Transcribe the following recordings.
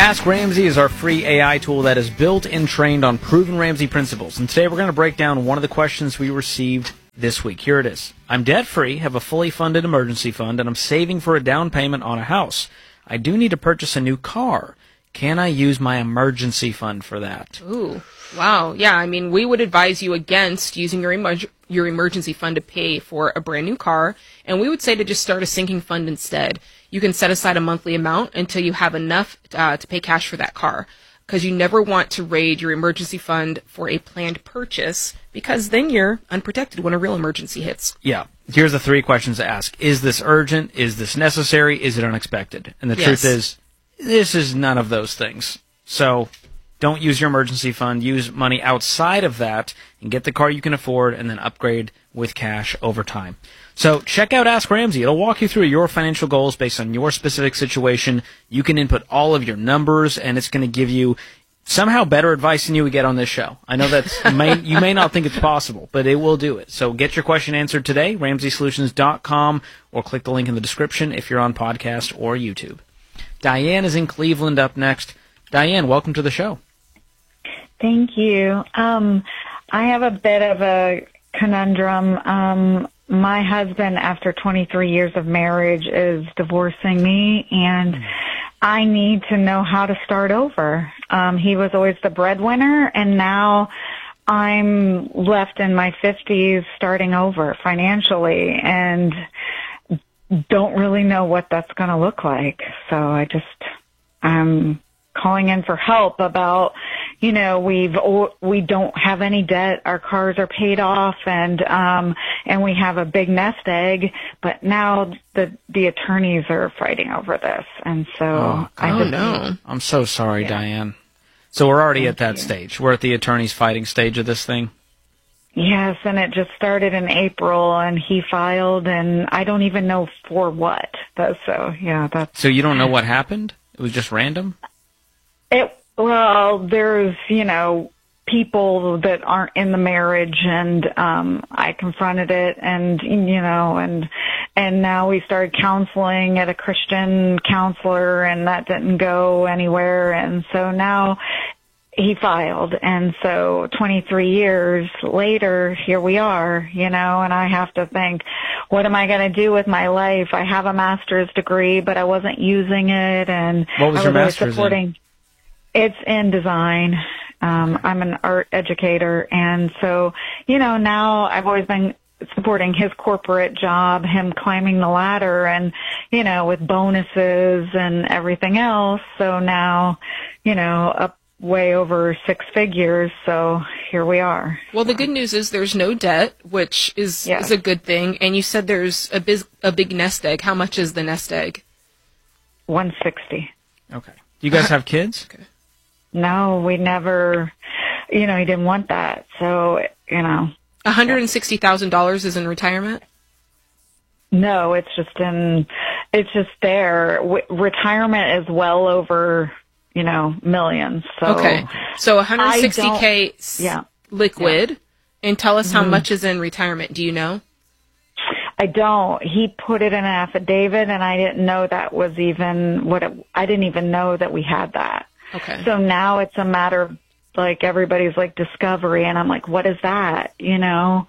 Ask Ramsey is our free AI tool that is built and trained on proven Ramsey principles. And today we're going to break down one of the questions we received this week. Here it is. I'm debt-free, have a fully funded emergency fund, and I'm saving for a down payment on a house. I do need to purchase a new car. Can I use my emergency fund for that? Ooh, wow. Yeah, I mean, we would advise you against using your emergency fund to pay for a brand new car, and we would say to just start a sinking fund instead. You can set aside a monthly amount until you have enough to pay cash for that car, because you never want to raid your emergency fund for a planned purchase, because then you're unprotected when a real emergency hits. Yeah. Here's the 3 questions to ask. Is this urgent? Is this necessary? Is it unexpected? And the truth is, this is none of those things. So don't use your emergency fund. Use money outside of that and get the car you can afford and then upgrade with cash over time. So check out Ask Ramsey. It'll walk you through your financial goals based on your specific situation. You can input all of your numbers, and it's going to give you somehow better advice than you would get on this show. I know that you may not think it's possible, but it will do it. So get your question answered today, RamseySolutions.com, or click the link in the description if you're on podcast or YouTube. Diane is in Cleveland up next. Diane, welcome to the show. Thank you. I have a bit of a conundrum. My husband, after 23 years of marriage, is divorcing me, and I need to know how to start over. He was always the breadwinner, and now I'm left in my 50s starting over financially, and don't really know what that's going to look like. So I'm calling in for help about, we don't have any debt. Our cars are paid off, and we have a big nest egg, but now the attorneys are fighting over this. And so I'm so sorry, Diane. So we're already at that stage. We're at the attorneys fighting stage of this thing. Yes, and it just started in April, and he filed, and I don't even know for what. So you don't know what happened? It was just random? There's, people that aren't in the marriage, and I confronted it, and now we started counseling at a Christian counselor, and that didn't go anywhere, and so now he filed, and so 23 years later, here we are, and I have to think, what am I going to do with my life? I have a master's degree, but I wasn't using it, and what was your master's in? It's in design. I'm an art educator, and so, now I've always been supporting his corporate job, him climbing the ladder, and, with bonuses and everything else, so now, up way over 6 figures, so here we are. Well, the good news is there's no debt, which is a good thing, and you said there's a big nest egg. How much is the nest egg? $160. Okay. Do you guys have kids? Okay. No, we never, he didn't want that, so, $160,000 is in retirement? No, it's just there. Retirement is well over, millions. So okay. So $160K liquid, and tell us how much is in retirement. Do you know? I don't. He put it in an affidavit, and I didn't know that was even I didn't even know that we had that. Okay. So now it's a matter of, everybody's discovery, and I'm like, what is that? Putting all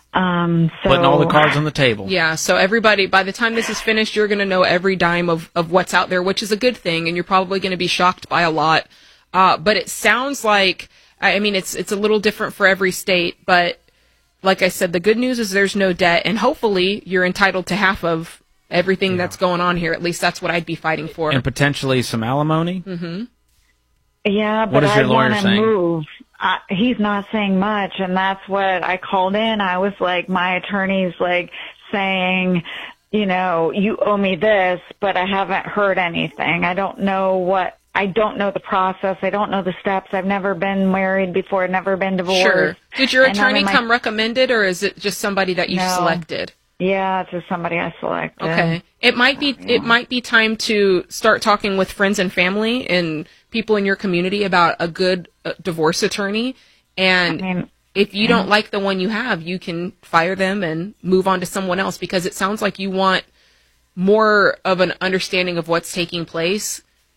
the cards on the table. Yeah, so everybody, by the time this is finished, you're going to know every dime of what's out there, which is a good thing, and you're probably going to be shocked by a lot. But it sounds like, it's a little different for every state, but like I said, the good news is there's no debt, and hopefully you're entitled to half of everything that's going on here. At least that's what I'd be fighting for. And potentially some alimony? Mm-hmm. Yeah, but I want to move. He's not saying much, and that's what I called in. I was like, my attorney's saying, you owe me this, but I haven't heard anything. I don't know the process. I don't know the steps. I've never been married before. I've never been divorced. Sure. Did your attorney come recommended, or is it just somebody that you selected? Yeah, it's just somebody I selected. Okay. It might be time to start talking with friends and family and people in your community about a good divorce attorney. And if you don't like the one you have, you can fire them and move on to someone else, because it sounds like you want more of an understanding of what's taking place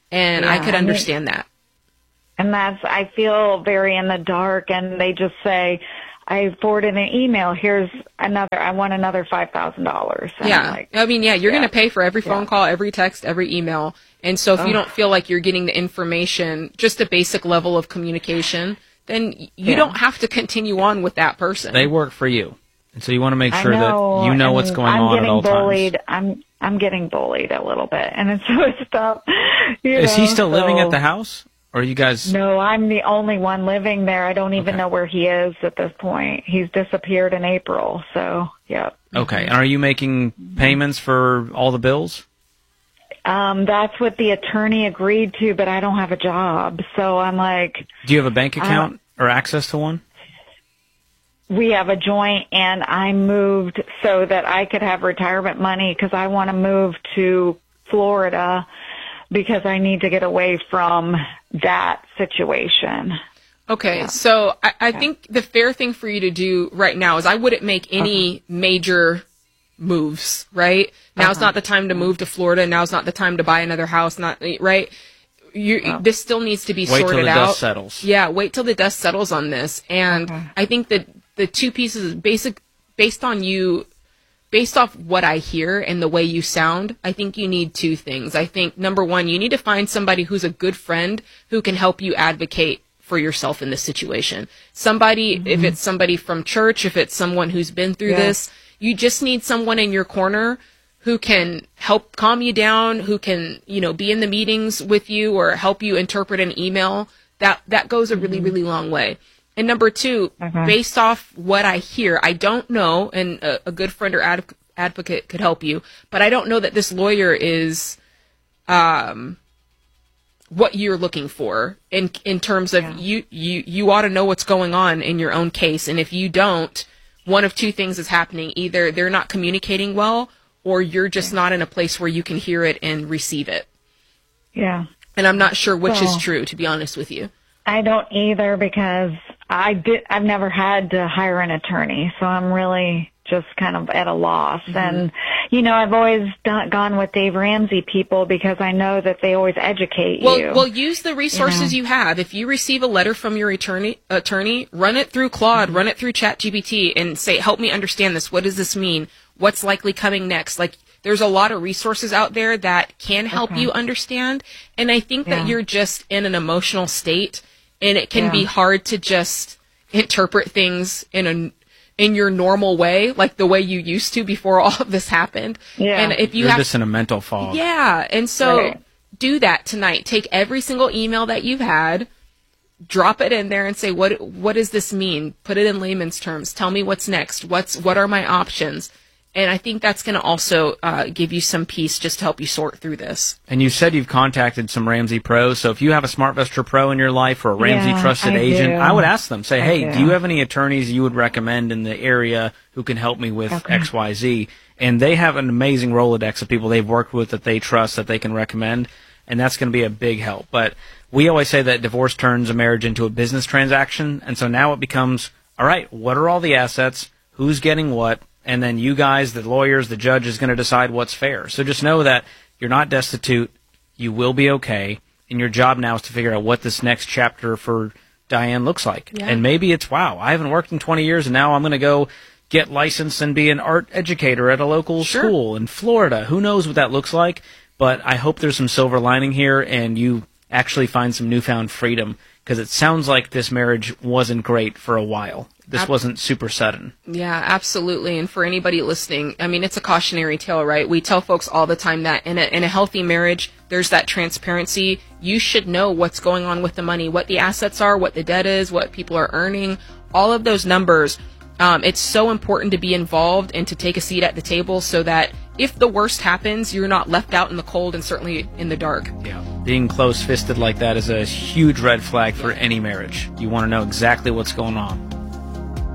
And I could understand that. And I feel very in the dark, and they just say, I forwarded an email, I want another $5,000. Yeah. You're going to pay for every phone call, every text, every email. And so if you don't feel like you're getting the information, just a basic level of communication, then you don't have to continue on with that person. They work for you. And so you want to make sure that you know what's going on at all bullied. times. I'm getting bullied a little bit, and it's tough. Is he still living at the house? Or you guys? No, I'm the only one living there. I don't even know where he is at this point. He's disappeared in April, so, yeah. Okay, and are you making payments for all the bills? That's what the attorney agreed to, but I don't have a job, so I'm like... Do you have a bank account or access to one? We have a joint, and I moved so that I could have retirement money because I want to move to Florida because I need to get away from that situation. Okay, so I think the fair thing for you to do right now is I wouldn't make any major moves, right? Now's not the time to move to Florida. Now's not the time to buy another house, right? This still needs to be sorted out. Wait till the dust settles. Yeah, wait till the dust settles on this. And I think that the two pieces, based off what I hear and the way you sound, I think you need two things. I think, number one, you need to find somebody who's a good friend who can help you advocate for yourself in this situation. Somebody, if it's somebody from church, if it's someone who's been through this, you just need someone in your corner who can help calm you down, who can, be in the meetings with you or help you interpret an email. That goes a really, really long way. And number two, based off what I hear, I don't know, and a good friend or advocate could help you, but I don't know that this lawyer is what you're looking for in terms of you ought to know what's going on in your own case. And if you don't, one of two things is happening. Either they're not communicating well, or you're just not in a place where you can hear it and receive it. Yeah. And I'm not sure which is true, to be honest with you. I don't either because I've never had to hire an attorney, so I'm really just kind of at a loss. And, I've always gone with Dave Ramsey people because I know that they always educate you. Well, use the resources you have. If you receive a letter from your attorney, run it through Claude, run it through ChatGPT and say, help me understand this. What does this mean? What's likely coming next? There's a lot of resources out there that can help you understand. And I think that you're just in an emotional state, and it can be hard to just interpret things in your normal way, like the way you used to before all of this happened. Yeah. And if you're just in a mental fog. Yeah. And so do that tonight. Take every single email that you've had, drop it in there and say, what does this mean? Put it in layman's terms. Tell me what's next. What are my options? And I think that's going to also give you some peace just to help you sort through this. And you said you've contacted some Ramsey pros. So if you have a SmartVestor Pro in your life or a Ramsey trusted agent, I would ask them, say, hey, do you have any attorneys you would recommend in the area who can help me with XYZ? And they have an amazing Rolodex of people they've worked with that they trust, that they can recommend. And that's going to be a big help. But we always say that divorce turns a marriage into a business transaction. And so now it becomes, all right, what are all the assets? Who's getting what? And then you guys, the lawyers, the judge is going to decide what's fair. So just know that you're not destitute. You will be okay. And your job now is to figure out what this next chapter for Diane looks like. Yeah. And maybe it's, wow, I haven't worked in 20 years, and now I'm going to go get licensed and be an art educator at a local school in Florida. Who knows what that looks like? But I hope there's some silver lining here, and you actually find some newfound freedom, because it sounds like this marriage wasn't great for a while. This wasn't super sudden. Yeah, absolutely. And for anybody listening, I mean, it's a cautionary tale, right? We tell folks all the time that in a healthy marriage, there's that transparency. You should know what's going on with the money, what the assets are, what the debt is, what people are earning, all of those numbers. It's so important to be involved and to take a seat at the table so that if the worst happens, you're not left out in the cold and certainly in the dark. Yeah. Being close-fisted like that is a huge red flag for any marriage. You want to know exactly what's going on.